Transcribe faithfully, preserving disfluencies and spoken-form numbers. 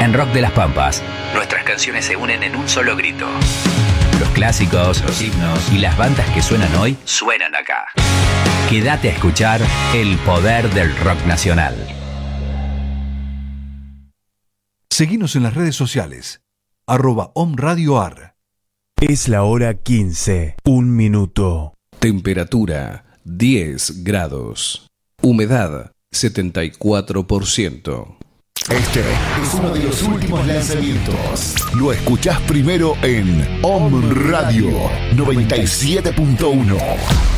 En Rock de las Pampas, nuestras canciones se unen en un solo grito. Los clásicos, los himnos y las bandas que suenan hoy suenan acá. Quédate a escuchar el poder del rock nacional. Seguinos en las redes sociales, arroba omradioar. Es la hora quince, un minuto. Temperatura diez grados. Humedad setenta y cuatro por ciento. Este es uno de los últimos lanzamientos. Lo escuchás primero en Om Radio noventa y siete punto uno.